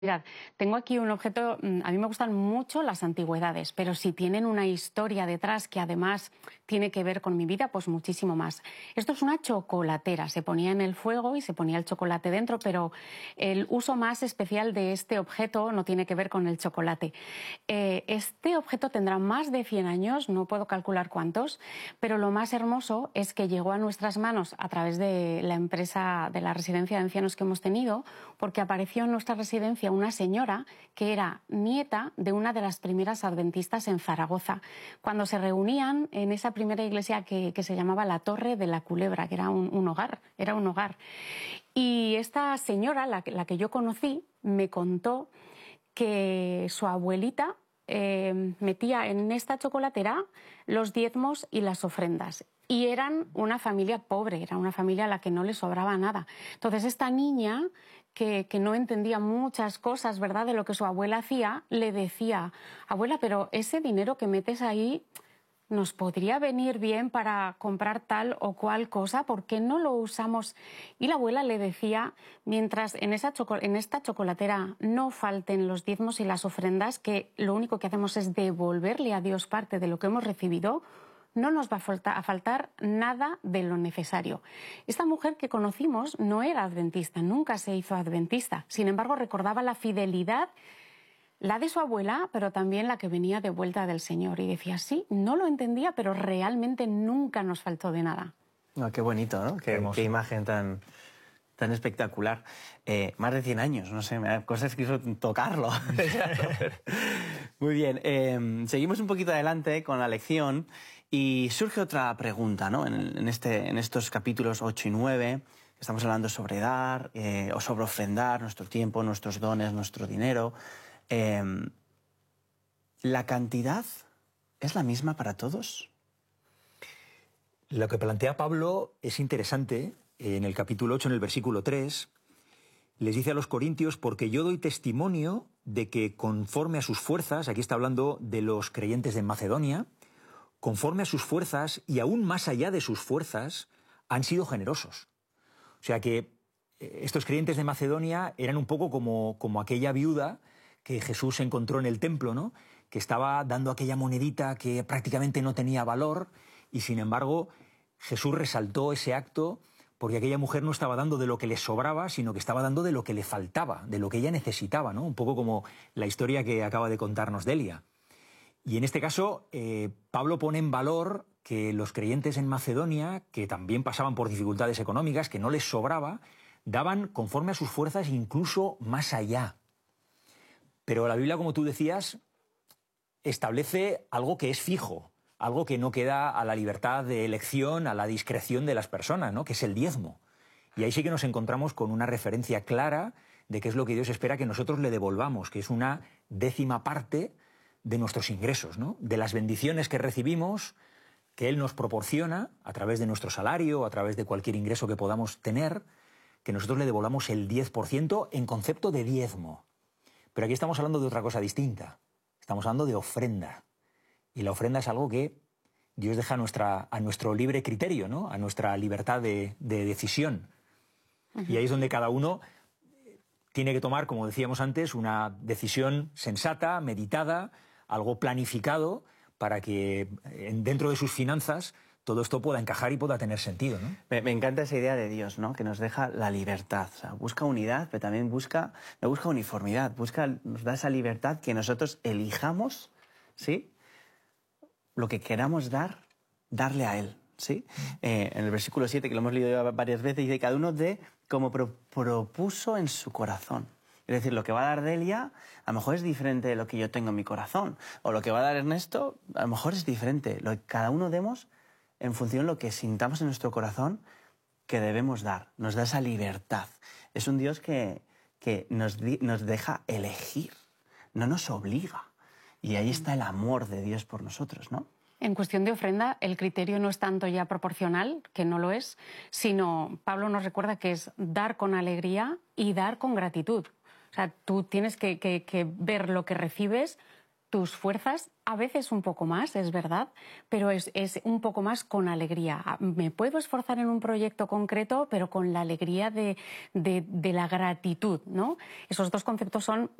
Mirad, tengo aquí un objeto, a mí me gustan mucho las antigüedades, pero si tienen una historia detrás que además tiene que ver con mi vida, pues muchísimo más. Esto es una chocolatera, se ponía en el fuego y se ponía el chocolate dentro, pero el uso más especial de este objeto no tiene que ver con el chocolate. Este objeto tendrá más de 100 años, no puedo calcular cuántos, pero lo más hermoso es que llegó a nuestras manos a través de la empresa de la residencia de ancianos que hemos tenido, porque apareció en nuestra residencia una señora que era nieta de una de las primeras adventistas en Zaragoza, cuando se reunían en esa primera iglesia que se llamaba la Torre de la Culebra, que era un hogar, era un hogar. Y esta señora, la que yo conocí, me contó que su abuelita metía en esta chocolatera los diezmos y las ofrendas. Y eran una familia pobre, era una familia a la que no le sobraba nada. Entonces esta niña, que no entendía muchas cosas, ¿verdad?, de lo que su abuela hacía, le decía: abuela, pero ese dinero que metes ahí nos podría venir bien para comprar tal o cual cosa, ¿por qué no lo usamos? Y la abuela le decía: mientras en esta chocolatera no falten los diezmos y las ofrendas, que lo único que hacemos es devolverle a Dios parte de lo que hemos recibido, no nos va a faltar nada de lo necesario. Esta mujer que conocimos no era adventista, nunca se hizo adventista. Sin embargo, recordaba la fidelidad, la de su abuela, pero también la que venía de vuelta del Señor. Y decía: sí, no lo entendía, pero realmente nunca nos faltó de nada. Oh, qué bonito, ¿no? Qué imagen tan espectacular. Más de 100 años, no sé, me da cosas que quiso tocarlo. Muy bien, seguimos un poquito adelante con la lección y surge otra pregunta, ¿no? En estos capítulos 8 y 9, estamos hablando sobre dar o sobre ofrendar nuestro tiempo, nuestros dones, nuestro dinero. ¿La cantidad es la misma para todos? Lo que plantea Pablo es interesante. En el capítulo 8, en el versículo 3, les dice a los corintios: porque yo doy testimonio de que conforme a sus fuerzas, aquí está hablando de los creyentes de Macedonia, conforme a sus fuerzas y aún más allá de sus fuerzas, han sido generosos. O sea que estos creyentes de Macedonia eran un poco como aquella viuda que Jesús encontró en el templo, ¿no?, que estaba dando aquella monedita que prácticamente no tenía valor, y sin embargo Jesús resaltó ese acto porque aquella mujer no estaba dando de lo que le sobraba, sino que estaba dando de lo que le faltaba, de lo que ella necesitaba, ¿no? Un poco como la historia que acaba de contarnos Delia. Y en este caso, Pablo pone en valor que los creyentes en Macedonia, que también pasaban por dificultades económicas, que no les sobraba, daban conforme a sus fuerzas, incluso más allá. Pero la Biblia, como tú decías, establece algo que es fijo, algo que no queda a la libertad de elección, a la discreción de las personas, ¿no?, que es el diezmo. Y ahí sí que nos encontramos con una referencia clara de qué es lo que Dios espera que nosotros le devolvamos, que es una 10ª parte de nuestros ingresos, ¿no?, de las bendiciones que recibimos, que Él nos proporciona a través de nuestro salario, a través de cualquier ingreso que podamos tener, que nosotros le devolvamos el 10% en concepto de diezmo. Pero aquí estamos hablando de otra cosa distinta. Estamos hablando de ofrenda. Y la ofrenda es algo que Dios deja a nuestro libre criterio, ¿no?, a nuestra libertad de decisión. Y ahí es donde cada uno tiene que tomar, como decíamos antes, una decisión sensata, meditada, algo planificado, para que dentro de sus finanzas todo esto pueda encajar y pueda tener sentido, ¿no? Me encanta esa idea de Dios, ¿no?, que nos deja la libertad. O sea, busca unidad, pero también no busca uniformidad. Nos da esa libertad que nosotros elijamos, ¿sí?, lo que queramos darle a Él, ¿sí? En el versículo 7, que lo hemos leído ya varias veces, dice: cada uno dé como propuso en su corazón. Es decir, lo que va a dar Delia a lo mejor es diferente de lo que yo tengo en mi corazón. O lo que va a dar Ernesto a lo mejor es diferente. Lo que cada uno demos en función de lo que sintamos en nuestro corazón que debemos dar. Nos da esa libertad. Es un Dios que nos deja elegir, no nos obliga. Y ahí está el amor de Dios por nosotros, ¿no? En cuestión de ofrenda, el criterio no es tanto ya proporcional, que no lo es, sino Pablo nos recuerda que es dar con alegría y dar con gratitud. O sea, tú tienes que ver lo que recibes tus fuerzas, a veces un poco más, es verdad, pero es un poco más con alegría. Me puedo esforzar en un proyecto concreto, pero con la alegría de la gratitud, ¿no? Esos dos conceptos son